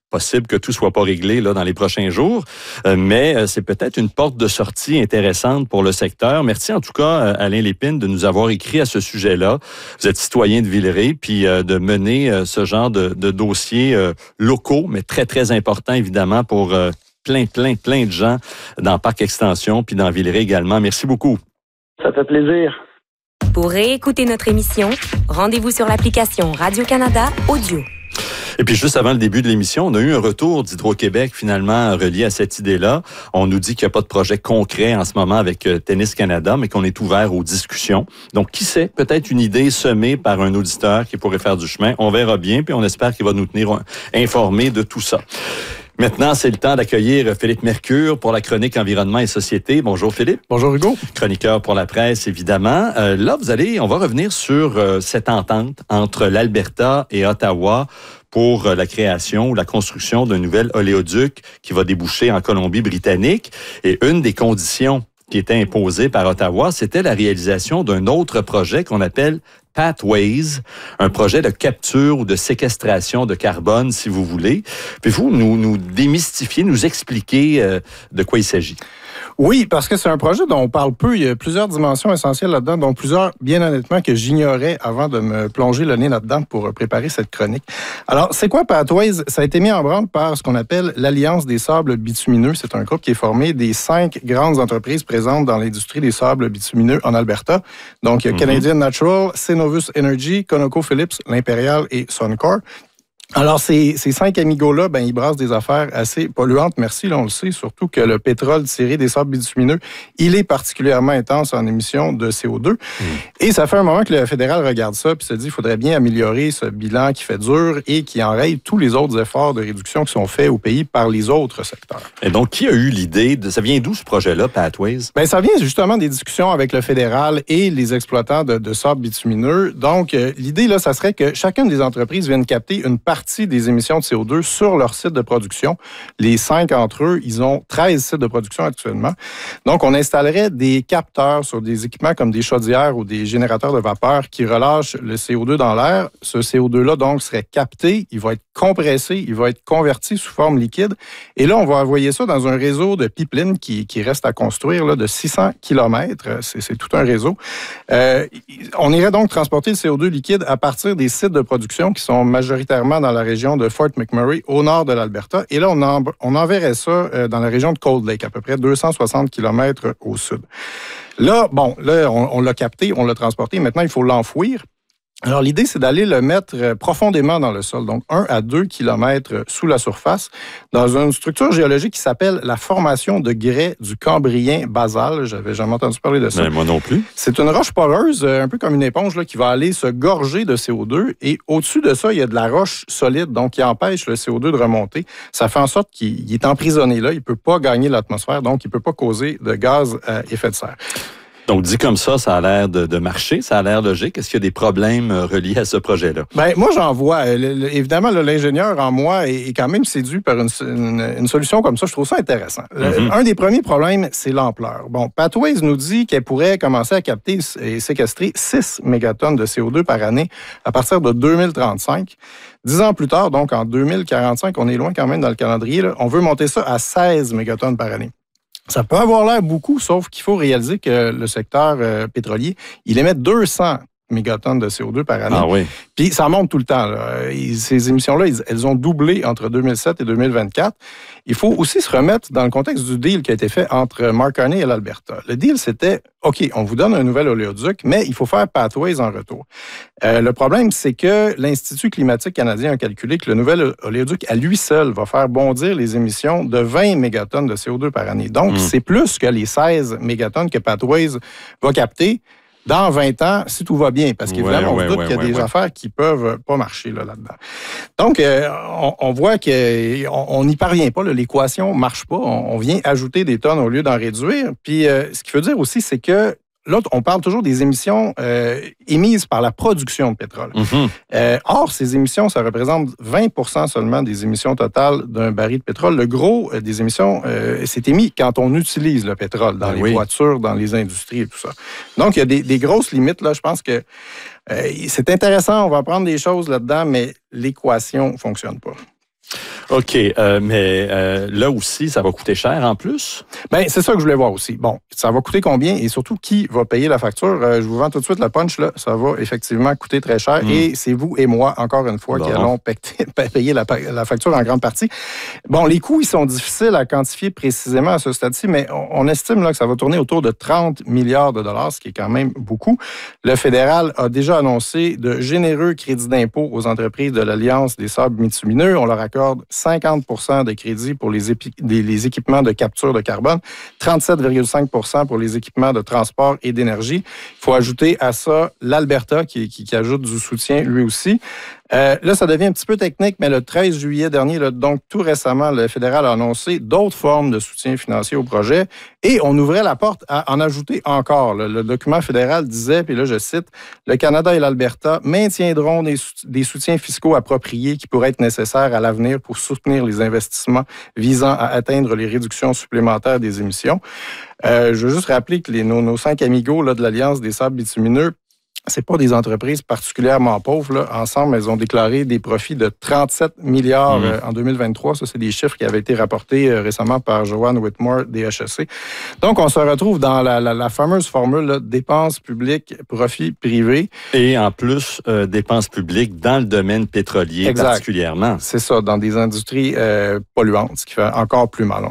possible que tout soit pas réglé là dans les prochains jours, mais c'est peut-être une porte de sortie intéressante pour le secteur. Merci en tout cas, Alain Lépine, de nous avoir écrit à ce sujet-là. Vous êtes citoyen de Villeray, puis de mener ce genre de dossiers locaux, mais très, très importants, évidemment, pour plein de gens dans Parc Extension, puis dans Villeray également. Merci beaucoup. Ça fait plaisir. Pour réécouter notre émission, rendez-vous sur l'application Radio-Canada Audio. Et puis, juste avant le début de l'émission, on a eu un retour d'Hydro-Québec, finalement, relié à cette idée-là. On nous dit qu'il n'y a pas de projet concret en ce moment avec Tennis Canada, mais qu'on est ouvert aux discussions. Donc, qui sait, peut-être une idée semée par un auditeur qui pourrait faire du chemin. On verra bien, puis on espère qu'il va nous tenir informés de tout ça. Maintenant, c'est le temps d'accueillir Philippe Mercure pour la chronique Environnement et Société. Bonjour Philippe. Bonjour Hugo. Chroniqueur pour la presse, évidemment. Là, on va revenir sur cette entente entre l'Alberta et Ottawa pour la création ou la construction d'un nouvel oléoduc qui va déboucher en Colombie-Britannique. Et une des conditions qui était imposée par Ottawa, c'était la réalisation d'un autre projet qu'on appelle Pathways, un projet de capture ou de séquestration de carbone, si vous voulez. Pouvez-vous nous démystifier, nous expliquer de quoi il s'agit? Oui, parce que c'est un projet dont on parle peu. Il y a plusieurs dimensions essentielles là-dedans, dont plusieurs, bien honnêtement, que j'ignorais avant de me plonger le nez là-dedans pour préparer cette chronique. Alors, c'est quoi Pathways? Ça a été mis en branle par ce qu'on appelle l'Alliance des sables bitumineux. C'est un groupe qui est formé des 5 grandes entreprises présentes dans l'industrie des sables bitumineux en Alberta. Donc, il y a Canadian Natural, Cenovus Energy, ConocoPhillips, l'Imperial et Suncor. Alors, ces 5 amigos-là, ils brassent des affaires assez polluantes, merci, là, on le sait, surtout que le pétrole tiré des sables bitumineux, il est particulièrement intense en émissions de CO2. Et ça fait un moment que le fédéral regarde ça puis se dit qu'il faudrait bien améliorer ce bilan qui fait dur et qui enraye tous les autres efforts de réduction qui sont faits au pays par les autres secteurs. Et donc, qui a eu l'idée ça vient d'où ce projet-là, Pathways? Ça vient justement des discussions avec le fédéral et les exploitants de sables bitumineux. Donc, l'idée, là, ça serait que chacune des entreprises vienne capter une partie des émissions de CO2 sur leur site de production. Les 5 entre eux, ils ont 13 sites de production actuellement. Donc, on installerait des capteurs sur des équipements comme des chaudières ou des générateurs de vapeur qui relâchent le CO2 dans l'air. Ce CO2-là, donc, serait capté, il va être compressé, il va être converti sous forme liquide. Et là, on va envoyer ça dans un réseau de pipelines qui reste à construire là, de 600 km. C'est tout un réseau. On irait donc transporter le CO2 liquide à partir des sites de production qui sont majoritairement dans la région de Fort McMurray, au nord de l'Alberta. Et là, on enverrait ça dans la région de Cold Lake, à peu près 260 km au sud. Là, on l'a capté, on l'a transporté. Maintenant, il faut l'enfouir. Alors, l'idée, c'est d'aller le mettre profondément dans le sol, donc 1 à 2 kilomètres sous la surface, dans une structure géologique qui s'appelle la formation de grès du Cambrien basal. J'avais jamais entendu parler de ça. Mais moi non plus. C'est une roche poreuse, un peu comme une éponge, là, qui va aller se gorger de CO2. Et au-dessus de ça, il y a de la roche solide, donc qui empêche le CO2 de remonter. Ça fait en sorte qu'il est emprisonné là. Il ne peut pas gagner l'atmosphère, donc il ne peut pas causer de gaz à effet de serre. Donc, dit comme ça a l'air de marcher, ça a l'air logique. Est-ce qu'il y a des problèmes reliés à ce projet-là? Moi, j'en vois. Évidemment, l'ingénieur en moi est quand même séduit par une solution comme ça. Je trouve ça intéressant. Un des premiers problèmes, c'est l'ampleur. Bon, Pathways nous dit qu'elle pourrait commencer à capter et séquestrer 6 mégatonnes de CO2 par année à partir de 2035. 10 ans plus tard, donc en 2045, on est loin quand même dans le calendrier, là, on veut monter ça à 16 mégatonnes par année. Ça peut avoir l'air beaucoup, sauf qu'il faut réaliser que le secteur pétrolier, il émet 200 mégatonnes de CO2 par année. Ah oui. Puis ça monte tout le temps, là. Ces émissions-là, elles ont doublé entre 2007 et 2024. Il faut aussi se remettre dans le contexte du deal qui a été fait entre Mark Carney et l'Alberta. Le deal, c'était, OK, on vous donne un nouvel oléoduc, mais il faut faire Pathways en retour. Le problème, c'est que l'Institut climatique canadien a calculé que le nouvel oléoduc, à lui seul, va faire bondir les émissions de 20 mégatonnes de CO2 par année. Donc, c'est plus que les 16 mégatonnes que Pathways va capter dans 20 ans, si tout va bien. Parce qu'évidemment, on se doute qu'il y a des affaires qui peuvent pas marcher là-dedans. Donc, on voit qu'on n'y parvient pas. Là, l'équation ne marche pas. On vient ajouter des tonnes au lieu d'en réduire. Puis, ce qu'il veut dire aussi, c'est que là, on parle toujours des émissions émises par la production de pétrole. Or, ces émissions, ça représente 20% seulement des émissions totales d'un baril de pétrole. Le gros des émissions, c'est émis quand on utilise le pétrole dans les voitures, dans les industries et tout ça. Donc, il y a des grosses limites. Là, je pense que c'est intéressant, on va apprendre des choses là-dedans, mais l'équation ne fonctionne pas. OK, mais là aussi, ça va coûter cher en plus? Bien, c'est ça que je voulais voir aussi. Bon, ça va coûter combien et surtout, qui va payer la facture? Je vous vends tout de suite le punch, là. Ça va effectivement coûter très cher et c'est vous et moi, encore une fois, qui allons payer la facture en grande partie. Bon, les coûts, ils sont difficiles à quantifier précisément à ce stade-ci, mais on estime là, que ça va tourner autour de 30 milliards de dollars, ce qui est quand même beaucoup. Le fédéral a déjà annoncé de généreux crédits d'impôt aux entreprises de l'Alliance des sables bitumineux. On leur accorde 50 de crédit pour les équipements de capture de carbone, 37,5 pour les équipements de transport et d'énergie. Il faut ajouter à ça l'Alberta qui ajoute du soutien lui aussi. Là, ça devient un petit peu technique, mais le 13 juillet dernier, là, donc tout récemment, le fédéral a annoncé d'autres formes de soutien financier au projet et on ouvrait la porte à en ajouter encore. Le document fédéral disait, puis là je cite, « Le Canada et l'Alberta maintiendront des soutiens fiscaux appropriés qui pourraient être nécessaires à l'avenir pour soutenir les investissements visant à atteindre les réductions supplémentaires des émissions. » Je veux juste rappeler que nos 5 amigos là, de l'Alliance des sables bitumineux, c'est pas des entreprises particulièrement pauvres. Là. Ensemble, elles ont déclaré des profits de 37 milliards en 2023. Ça, c'est des chiffres qui avaient été rapportés récemment par Joanne Whitmore des HEC. Donc, on se retrouve dans la fameuse formule là, dépenses publiques, profits privés. Et en plus, dépenses publiques dans le domaine pétrolier particulièrement. C'est ça, dans des industries polluantes, ce qui fait encore plus mal.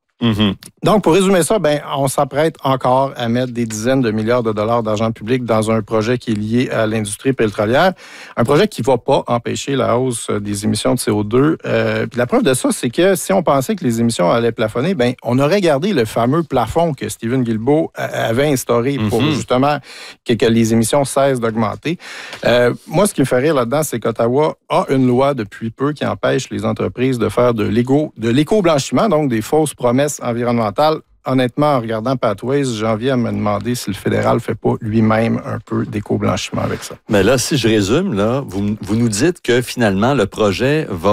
Donc, pour résumer ça, on s'apprête encore à mettre des dizaines de milliards de dollars d'argent public dans un projet qui est lié à l'industrie pétrolière. Un projet qui ne va pas empêcher la hausse des émissions de CO2. Puis la preuve de ça, c'est que si on pensait que les émissions allaient plafonner, on aurait gardé le fameux plafond que Stephen Guilbeault avait instauré pour justement que les émissions cessent d'augmenter. Moi, ce qui me fait rire là-dedans, c'est qu'Ottawa a une loi depuis peu qui empêche les entreprises de faire de l'éco-blanchiment, donc des fausses promesses environnementales. Honnêtement, en regardant Pathways, j'ai envie de me demander si le fédéral ne fait pas lui-même un peu d'éco-blanchiment avec ça. Mais là, si je résume, là, vous nous dites que finalement, le projet va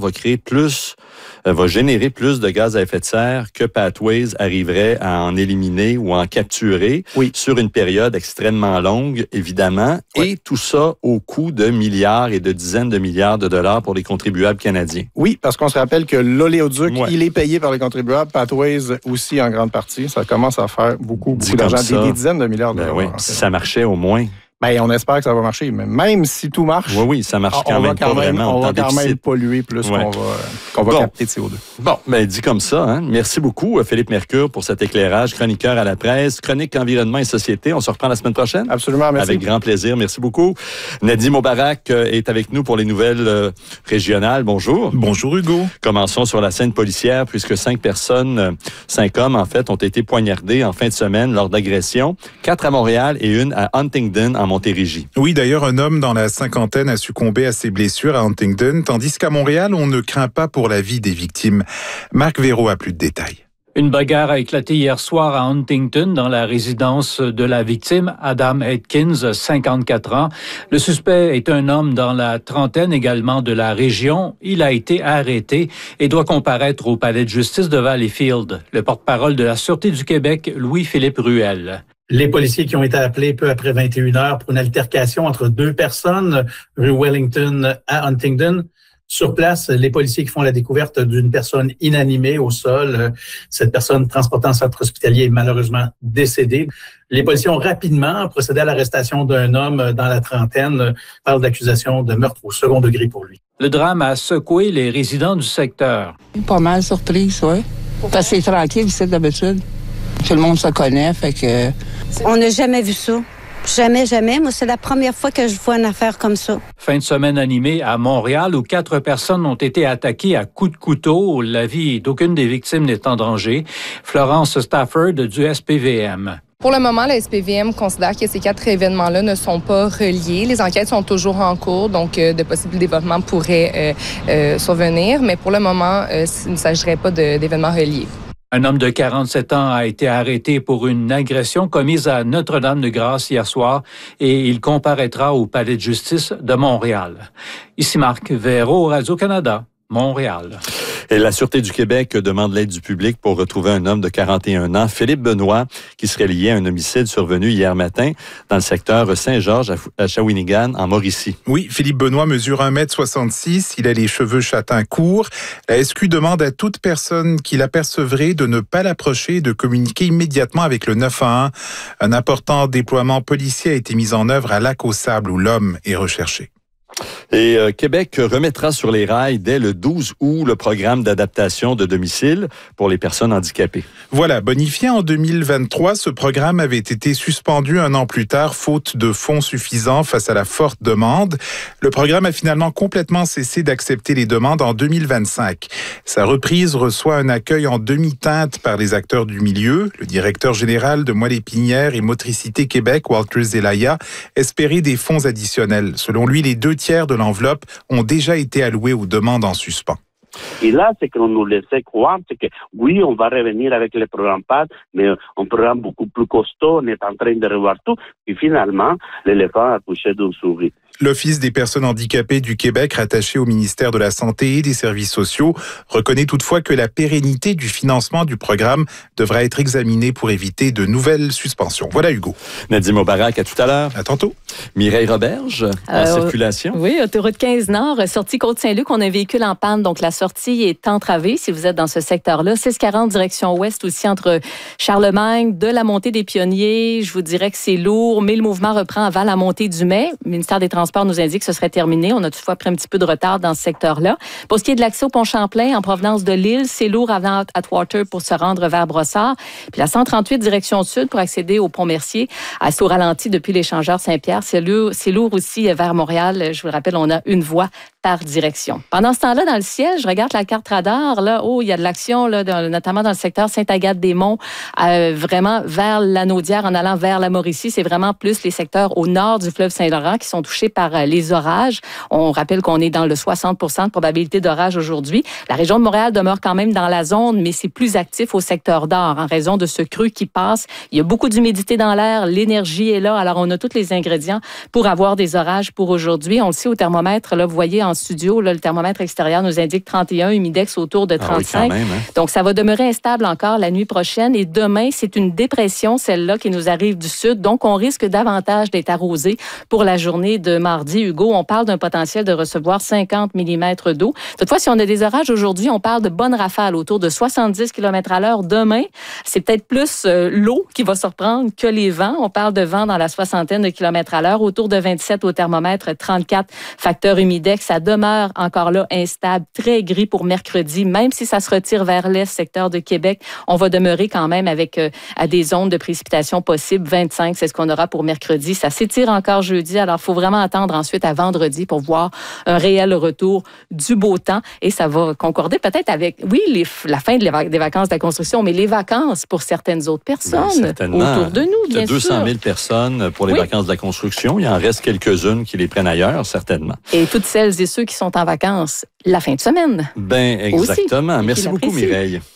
générer plus de gaz à effet de serre que Pathways arriverait à en éliminer ou en capturer sur une période extrêmement longue, évidemment, et tout ça au coût de milliards et de dizaines de milliards de dollars pour les contribuables canadiens. Oui, parce qu'on se rappelle que l'oléoduc, il est payé par les contribuables, Pathways aussi en grande partie. Ça commence à faire beaucoup d'argent, des dizaines de milliards de dollars. Oui, si ça marchait au moins. On espère que ça va marcher, mais même si tout marche, ça marche quand même pas vraiment. On va quand même polluer plus qu'on va capter de CO2. Bon, dit comme ça, hein. Merci beaucoup, Philippe Mercure, pour cet éclairage, chroniqueur à la presse, chronique environnement et société. On se reprend la semaine prochaine. Absolument, merci. Avec grand plaisir, merci beaucoup. Nadim Obarak est avec nous pour les nouvelles régionales. Bonjour. Bonjour, Hugo. Commençons sur la scène policière, puisque 5 hommes, en fait, ont été poignardés en fin de semaine lors d'agressions. 4 à Montréal et 1 à Huntingdon, en Montérégie. Oui, d'ailleurs, un homme dans la cinquantaine a succombé à ses blessures à Huntingdon, tandis qu'à Montréal, on ne craint pas pour la vie des victimes. Marc Véraud a plus de détails. Une bagarre a éclaté hier soir à Huntingdon, dans la résidence de la victime, Adam Atkins, 54 ans. Le suspect est un homme dans la trentaine, également de la région. Il a été arrêté et doit comparaître au palais de justice de Valleyfield. Le porte-parole de la Sûreté du Québec, Louis-Philippe Ruel. Les policiers qui ont été appelés peu après 21 heures pour une altercation entre 2 personnes, rue Wellington à Huntingdon. Sur place, les policiers qui font la découverte d'une personne inanimée au sol. Cette personne transportée en centre hospitalier est malheureusement décédée. Les policiers ont rapidement procédé à l'arrestation d'un homme dans la trentaine, parle d'accusation de meurtre au second degré pour lui. Le drame a secoué les résidents du secteur. Pas mal surprise, oui. Parce que c'est tranquille ici d'habitude. Tout le monde se connaît, fait que... On n'a jamais vu ça. Jamais. Moi, c'est la première fois que je vois une affaire comme ça. Fin de semaine animée à Montréal où 4 personnes ont été attaquées à coups de couteau. La vie d'aucune des victimes n'est en danger. Florence Stafford du SPVM. Pour le moment, la SPVM considère que ces 4 événements-là ne sont pas reliés. Les enquêtes sont toujours en cours, donc de possibles développements pourraient survenir. Mais pour le moment, il ne s'agirait pas d'événements reliés. Un homme de 47 ans a été arrêté pour une agression commise à Notre-Dame-de-Grâce hier soir et il comparaîtra au palais de justice de Montréal. Ici Marc Véraud, Radio-Canada, Montréal. Et la Sûreté du Québec demande l'aide du public pour retrouver un homme de 41 ans, Philippe Benoît, qui serait lié à un homicide survenu hier matin dans le secteur Saint-Georges à Shawinigan, en Mauricie. Oui, Philippe Benoît mesure 1,66 m. Il a les cheveux châtains courts. La SQ demande à toute personne qui l'apercevrait de ne pas l'approcher et de communiquer immédiatement avec le 911. Un important déploiement policier a été mis en œuvre à Lac-aux-Sables où l'homme est recherché. Et Québec remettra sur les rails dès le 12 août le programme d'adaptation de domicile pour les personnes handicapées. Voilà, bonifié en 2023, ce programme avait été suspendu un an plus tard, faute de fonds suffisants face à la forte demande. Le programme a finalement complètement cessé d'accepter les demandes en 2025. Sa reprise reçoit un accueil en demi-teinte par les acteurs du milieu. Le directeur général de Moelle Épinière et Motricité Québec, Walter Zelaya, espérait des fonds additionnels. Selon lui, les 2/3 de l'enveloppe ont déjà été alloués aux demandes en suspens. Et là, c'est qu'on nous laissait croire, c'est que oui, on va revenir avec le programme PAD, mais un programme beaucoup plus costaud, on est en train de revoir tout. Et finalement, l'éléphant a couché d'une souris. L'Office des personnes handicapées du Québec, rattaché au ministère de la Santé et des Services sociaux, reconnaît toutefois que la pérennité du financement du programme devra être examinée pour éviter de nouvelles suspensions. Voilà, Hugo. Nadim Obarak, à tout à l'heure. À tantôt. Mireille Roberge, en circulation. Oui, autoroute 15 Nord, sortie Côte-Saint-Luc. On a un véhicule en panne, donc la sortie est entravée si vous êtes dans ce secteur-là. 640 direction ouest aussi entre Charlemagne, de la montée des Pionniers. Je vous dirais que c'est lourd, mais le mouvement reprend avant la montée du Mai. Le ministère des Transports nous indique que ce serait terminé. On a toutefois pris un petit peu de retard dans ce secteur-là. Pour ce qui est de l'accès au pont Champlain en provenance de Lille, c'est lourd avant Atwater pour se rendre vers Brossard. Puis la 138 direction sud pour accéder au pont Mercier, c'est au ralenti depuis l'échangeur Saint-Pierre. C'est lourd aussi vers Montréal. Je vous le rappelle, on a une voie par direction. Pendant ce temps-là, dans le ciel, je regarde la carte radar. Là, il y a de l'action, là, notamment dans le secteur Sainte-Agathe-des-Monts, vraiment vers la Naudière, en allant vers la Mauricie. C'est vraiment plus les secteurs au nord du fleuve Saint-Laurent qui sont touchés par les orages. On rappelle qu'on est dans le 60% de probabilité d'orage aujourd'hui. La région de Montréal demeure quand même dans la zone, mais c'est plus actif au secteur nord en raison de ce creux qui passe. Il y a beaucoup d'humidité dans l'air, l'énergie est là. Alors, on a tous les ingrédients pour avoir des orages pour aujourd'hui. On le sait au thermomètre, là, vous voyez en studio, là, le thermomètre extérieur nous indique 31, humidex autour de 35. Oui, Donc, ça va demeurer instable encore la nuit prochaine. Et demain, c'est une dépression, celle-là, qui nous arrive du sud. Donc, on risque davantage d'être arrosé pour la journée de mardi. Hugo, on parle d'un potentiel de recevoir 50 mm d'eau. Toutefois, si on a des orages aujourd'hui, on parle de bonnes rafales autour de 70 km/h. Demain, c'est peut-être plus l'eau qui va surprendre que les vents. On parle de vent dans la soixantaine de km/h, autour de 27 au thermomètre, 34 facteur humidex. Ça demeure encore là instable, très gris pour mercredi. Même si ça se retire vers l'est, secteur de Québec, on va demeurer quand même avec à des zones de précipitations possibles. 25, c'est ce qu'on aura pour mercredi. Ça s'étire encore jeudi. Alors, il faut vraiment attendre ensuite à vendredi pour voir un réel retour du beau temps. Et ça va concorder peut-être avec, oui, la fin des vacances de la construction, mais les vacances pour certaines autres personnes autour de nous, bien sûr. Il y a 200 000 personnes pour les vacances de la construction. Il en reste quelques-unes qui les prennent ailleurs, certainement. Et toutes celles et ceux qui sont en vacances la fin de semaine. Ben exactement. Aussi, merci beaucoup, Mireille.